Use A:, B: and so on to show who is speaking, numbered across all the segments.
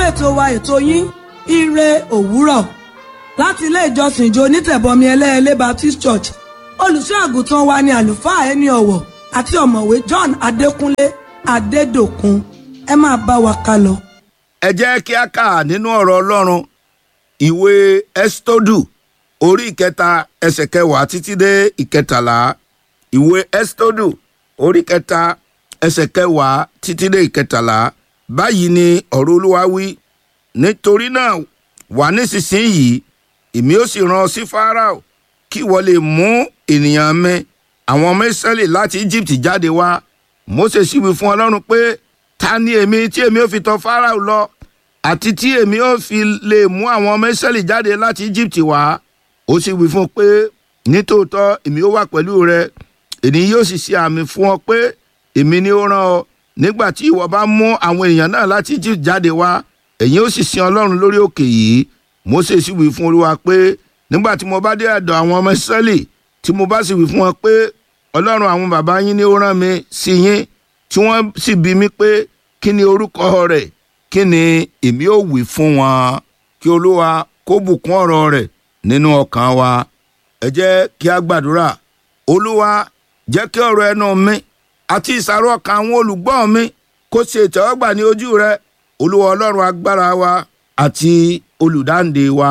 A: ètò wa ètò yín ire òwúrọ̀ láti ilé ìjọsìn ìjọ onítẹ̀bọmi ẹlẹ́ẹ̀lẹ́ Baptist Church. Olùṣọ́ àgùntàn wa ni àlùfáà ẹni ọ̀wọ̀ àti ọ̀mọ̀wé John Adékúnlé Adédòkun. Ẹ máa bá wa ká lọ.
B: Ẹ jẹ́ kí a kà nínú ọ̀rọ̀ Ọlọ́run ìwé Ẹ́sítọ́dù orí ìkẹta ẹsẹ̀ kẹwàá títí dé ìkẹtàlá. Ìwé Ẹ́sítọ́dù orí kẹta ẹsẹ̀ kẹwàá títí dé ìkẹtàlá. Báyìí ni ọ̀rọ̀ Olúwa wí: nítorí náà wà nísinsìnyí, èmi ó sì rán ọ sí Fáráò, kí ìwọ lè mú ènìyàn mi àwọn ọmọ Ísírẹ́lì láti Egypt jáde wá. Mósè sì wí fún Ọlọ́run pé, ta ni èmi tí èmi ó fi tọ̀ Fáráò lọ, àti tí èmi ó fi lè mú àwọn ọmọ Ísírẹ́lì jáde láti Egypt wá? Ó sì wí fún un pé, nítòótọ́ èmi ó wà pẹ̀lú rẹ, èmi yóò sì ṣe àmì fún ọ pé èmi ni ó rán ọ. Nígbà tí ìwọ bá mú àwọn èèyàn náà láti Egypt jáde wá, ẹ̀yin ó sì sin Ọlọ́run lórí òkè yìí. Mósè sì wí fún Olúwa pé, nígbà tí mo bá dé ọ̀dọ̀ àwọn ọmọ Ísírẹ́lì, tí mo bá sì wí fún wọn pé Ọlọ́run àwọn bàbá yín ni ó rán mi sí yín, tí wọ́n sì bi mí pé kí ni orúkọ rẹ̀, kí ni èmi ó wí fún wọn? Kí Olúwa kó bùkún ọ̀rọ̀ rẹ̀ nínú ọkàn wa. Ẹ jẹ́ kí a gbàdúrà. Olúwa, jẹ́ kí ọ̀rọ̀ ẹnu mi àti ìsàrò ọkàn àwọn olùgbọ́ mi kó ṣe ìtẹ́wọ́gbà ní ojú rẹ, Olúwa Ọlọ́run agbára wa àti olùdáǹdè wa.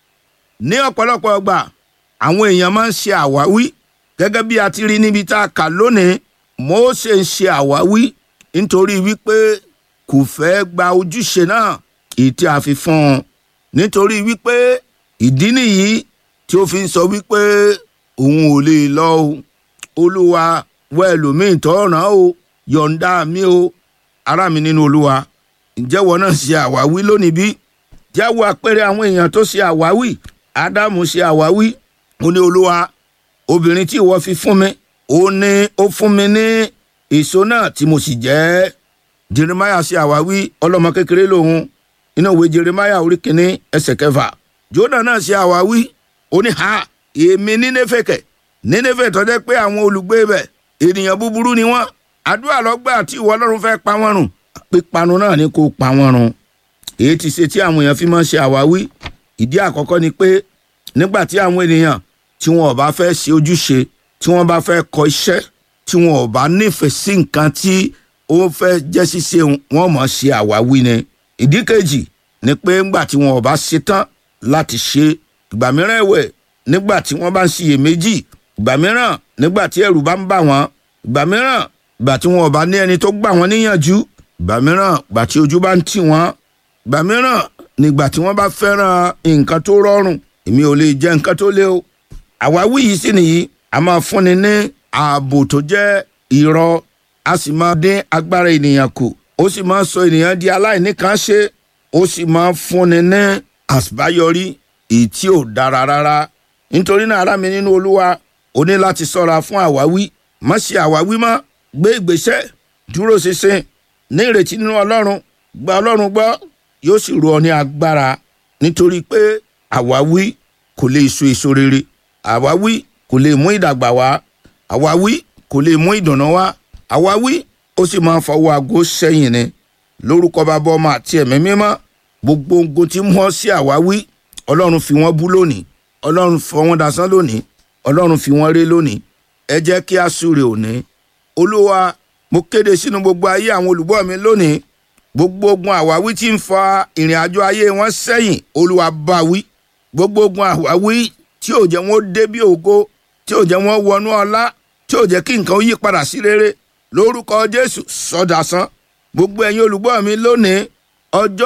B: Ní ọ̀pọ̀lọpọ̀ ọgbà àwọn èèyàn máa ń ṣe àwáwí, gẹ́gẹ́ bí a ti rí níbi tá a kà lónìí. Mósè ń ṣe àwáwí nítorí wípé kò fẹ́ gba ojúṣe náà èyí tí a fi fún un, nítorí wípé ìdí nìyí tí ó fi ń sọ wípé òun ò lè lọ o. Olúwa, wá ẹlòmíì tó rán o, yọ̀ǹda mi o. Ará mi nínú Olúwa, ǹjẹ́ wọ́n náà ṣe àwáwí lónìí bí? Jẹ́wọ́ àpẹẹrẹ àwọn èèyàn tó ṣe àwáwí. Ádámù ṣe àwáwí, ó ní Olúwa, obìnrin tí ìwọ fi fún mi, ó ní ó fún mi ní èso náà tí mo sì jẹ. Jeremáyà ṣe àwáwí, ọlọ́mọ kékeré lòun, inú ìwé Jeremáyà orí kìíní ẹsẹ̀ 6. Jónà náà ṣe àwáwí, ó ní èmi Nínéfè kẹ̀, Nínéfè tó jẹ́ pé àwọn olùgbé ibẹ̀ ènìyàn búburú ni wọ́n. Àdúrà lọ́gbà tí ìwọ Ọlọ́run fẹ́ pa wọ́n run, pípanu náà ni kó pa wọ́n run. Èyí ti ṣe tí àwọn èèyàn fi máa ń ṣe àwáwí. Ìdí àkọ́kọ́ ni pé nígbà tí àwọn ènìyàn tí wọn ò bá fẹ́ ṣe ojúṣe, tí wọ́n bá fẹ́ kọ iṣẹ́, tí wọn ò bá nífẹ̀ẹ́ sí nǹkan tí ó fẹ́ jẹ́ ṣíṣe, wọn máa ṣe àwáwí ni. Ìdí kejì ni pé nígbà tí wọn ò bá ṣetán láti ṣe, ìgbà mìíràn ẹ̀wẹ̀ nígbà tí wọ́n bá ń ṣiyèméjì, ìgbà mìíràn nígbà tí ẹ̀rù bá ń bà wọ́n, ìgbà mìíràn ìgbà tí wọn ò bá ní ẹni tó gbà wọ́n níyànjú, ìgbà mìíràn ìgbà tí ojú bá ń tì wọ́n, ìgbà mìíràn nígbà tí wọ́n bá fẹ́ràn nǹkan tó rọrùn. Èmi ò lè jẹ nǹkan tó le o. Àwáwí yìí sì nìyí, a máa fúnni ní ààbò tó jẹ́ irọ́, a sì máa dín agbára ènìyàn kù, ó sì máa sọ ènìyàn di aláìníkànṣe, ó sì máa fúnni ní àbáyọrí èyí tí ò dára rárá. Nítorí náà ará mi nínú Olúwa, o ní láti ṣọ́ra fún àwáwí. Má ṣe àwáwí mọ́, gbé ìgbésẹ̀, dúró ṣinṣin ní ìrètí nínú Ọlọ́run. Gba Ọlọ́run gbọ́, yóò sì rọ̀ ọ́ ní agbára, nítorí pé àwáwí kò lè so èso rere. Àwáwí kò lè mú ìdàgbà wá. Àwáwí kò lè mú ìdùnnú wá. Àwáwí ó sì máa ń fọwọ́ aago sẹ́yìn ni. Lórúkọ Bàbá, Ọmọ àti Ẹ̀mí Mímọ́, gbogbo ogun tí mú ọ sí àwáwí, Ọlọ́run fi wọ́n bú lónìí, Ọlọ́run fọ wọ́n dasán lónìí, Ọlọ́run fi wọ́n ré lónìí. Ẹ jẹ́ kí a súre òní. Olúwa, mo kéde sínú gbogbo ayé àwọn olùgbọ́ mi lónìí, gbogbo ogun àwáwí tí ń fa ìrìn àjò ayé wọn sẹ́yìn, Olúwa bá wí. Gbogbo ogun àwáwí tí ò jẹ́ wọn dé bí ògo, tí ò jẹ́ wọn wọnú ọlá, tí ò jẹ́ kí nǹkan ó yí padà sí rere, lórúkọ Jésù sọdásán. Gbogbo ẹ̀yin olùgbọ́ mi lónìí, ọjọ́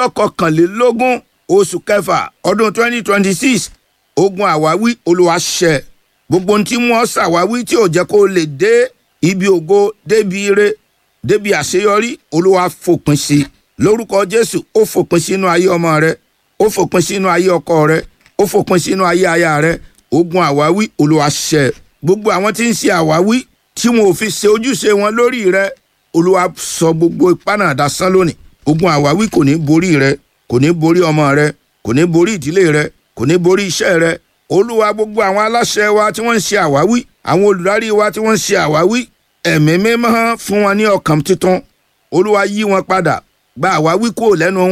B: 21 oṣù kẹfà ọdún 2026, ogun àwáwí Olúwa ṣẹ. Gbogbo ohun tí wọ́n ṣàwáwí tí ò jẹ́ kó lè dé ibi ògo, débi ire, débi àṣeyọrí, Olúwa fòpin sí. Lórúkọ Jésù, ó fòpin sínú ayé ọmọ rẹ, ó fòpin sínú ayé ọkọ rẹ, ó fòpin sínú ayé aya rẹ. Ogun àwáwí Olúwa ṣẹ. Gbogbo àwọn tí ń ṣe àwáwí tí wọn ò fi ṣe ojúṣe wọn lórí rẹ, Olúwa sọ gbogbo ipá náà dasán lónìí. Ogun àwáwí kò ní borí rẹ, kò ní borí ọmọ rẹ, kò ní borí ìdílé rẹ, kò ní borí iṣẹ́ rẹ. Olúwa, gbogbo àwọn aláṣẹ wa tí wọ́n ń ṣe àwáwí, àwọn olùdarí wa tí wọ́n ń ṣe àwáwí, Ẹ̀mí Mímọ́ fún wọn ní ọkàn tuntun. Olúwa, yí wọn padà, gba àwáwí kúrò lẹ́nu wọn,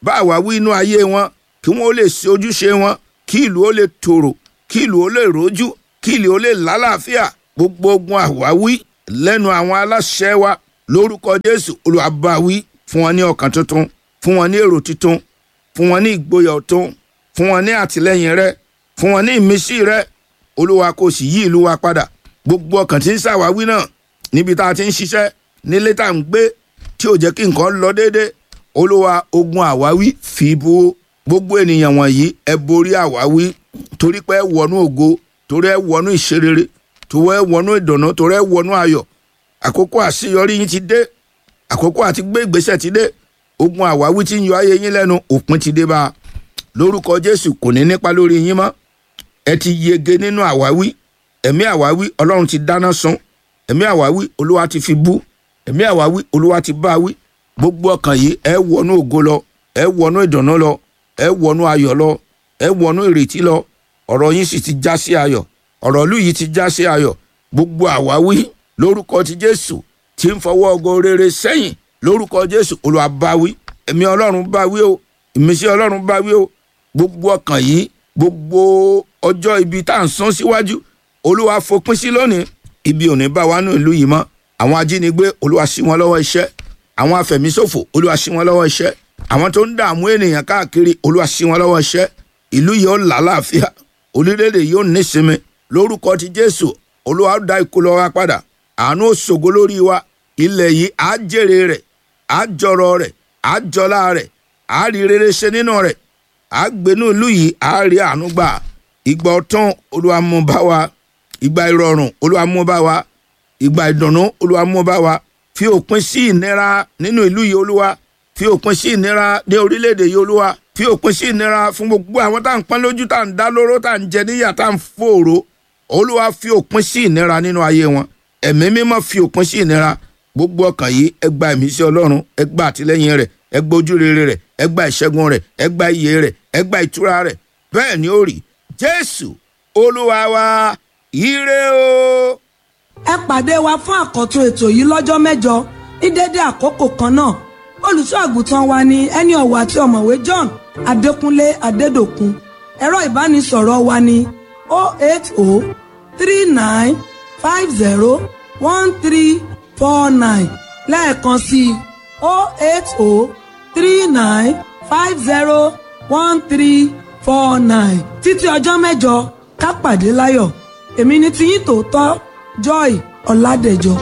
B: bá àwáwí inú ayé wọn kí wọ́n ó lè ṣe ojúṣe wọn, kí ìlú ó lè tòrò, kí ìlú ó lè rójú, kí ìlú ó lè lálàáfíà. Gbogbo ogun àwáwí lẹ́nu àwọn aláṣẹ wa lórúkọ Jésù, Olúwa bá wí. Fún wọn ní ọkàn tuntun, fún wọn ní èrò tuntun, fún wọn ní ìgboyà ọ̀tun, fún wọn ní àtìlẹ́yìn rẹ, fún wọn ní ìmísí rẹ. Olúwa kò sì yí ìlú wa padà. Gbogbo ọkàn tí ń ṣàwáwí náà níbi tá a ti ń ṣiṣẹ́, nílé tá à ń gbé tí ò jẹ́ kí nǹkan lọ déédéé, Olúwa ogun àwáwí fi bú. Gbogbo ènìyàn wọ̀nyí ẹ borí àwáwí, torí pé ẹ wọnú ògo, torí ẹ wọnú ìṣerere, torí ẹ wọnú ìdùnnú, torí ẹ wọnú ayọ̀. Àkókò àṣeyọrí yín ti dé, àkókò àti gbé ìgbésẹ̀ ti dé. Ogun àwáwí tí ń yọ ayé yín lẹ́nu, òpin ti dé bá a. Lórúkọ Jésù kò ní nípa lórí yín mọ́. Ẹ ti yege nínú àwáwí. Ẹ̀mí àwáwí Ọlọ́run ti dáná sun. Ẹ̀mí àwáwí Olúwa ti fi bú. Ẹ̀mí àwáwí Olúwa ti bá wí. Gbogbo ọkàn yìí ẹ wọnú ògo lọ, ẹ wọnú ìdùnnú lọ, ẹ wọnú ayọ̀ lọ, ẹ wọnú ìrètí lọ. Ọ̀rọ̀ yín sì ti já sí ayọ̀, ọ̀rọ̀ ìlú yìí ti já sí ayọ̀. Gbogbo àwáwí lórúkọ ti Jésù tí ń fọwọ́ ògo rere sẹ́yìn, lórúkọ Jésù Olúwa bá wí. Ẹ̀mí Ọlọ́run bá wí o, ìmísí Ọlọ́run bá wí o. Gbogbo ọkàn yìí, gbogbo ọjọ́ ibi tá à ń sún síwájú, Olúwa fòpin sí lónìí. Ibi ò ní bá wa nù ìlú yìí mọ́. Àwọn ajínigbé Olúwa ṣí wọn lọ́wọ́ iṣẹ́, àwọn afẹ̀míṣòfò Olúwa ṣí wọn lọ́wọ́ iṣẹ́, àwọn tó ń dààmú ènìyàn káàkiri Olúwa ṣí wọn lọ́wọ́ iṣẹ́. Ìlú yìí ó lálàáfíà, orílẹ̀-èdè yìí ó nísinmi lórúkọ ti Jésù. Olúwa dá ìkólọ wa padà, àánú ó ṣògo lórí wa. Ilẹ̀ yìí á jèrè rẹ̀, á jọrọ̀ rẹ̀, á jọlá rẹ̀, á rí rere ṣe nínú rẹ̀, á gbénú ìlú yìí, á rí àánú gbà. Ìgbà ọ̀tun Olúwa mú bá wa, ìgbà ìrọ̀rùn Olúwa mú bá wa, ìgbà ìdùnnú Olúwa mú bá wa. Fi òpin sí ìnira nínú ìlú yìí Olúwa, fi òpin sí ìnira ní orílẹ̀-èdè yìí Olúwa, fi òpin sí ìnira fún gbogbo àwọn tá à ń pọ́n lójú, tá à ń dá lóró, tá à ń jẹ níyà, tá à ń fòòró. Olúwa fi òpin sí ìnira nínú ayé wọn. Ẹ̀mí mímọ́ fi òpin sí ìnira. Gbogbo ọkàn yìí ẹ gba ìmísí Ọlọ́run, ẹ gba àtìlẹ́yìn rẹ̀, ẹ gba ojúrere rẹ̀, ẹ gba ìṣẹ́gun rẹ̀, ẹ gba ìyè rẹ̀, ẹ gba ìtura rẹ̀. Bẹ́ẹ̀ ni ó rí. Jésù Olúwa wa, ire o.
A: Ẹ pàdé wa fún àkọ́tún ètò yìí lọ́jọ́ mẹ́jọ ní dédé àkókò kan náà. Olùṣọ́ àgùntàn wa ni ẹni ọ̀wọ̀ àti ọ̀mọ̀wé John Adékúnlé Adédòkun. Ẹ̀rọ ìbánisọ̀rọ̀ wa ni 08039501349. Lẹ́ẹ̀kan sí 08039501349. Títí ọjọ́ mẹ́jọ, ká pàdé láyọ̀. Èmi ni tiyín tòótọ́, Joy Ọládẹ̀jọ.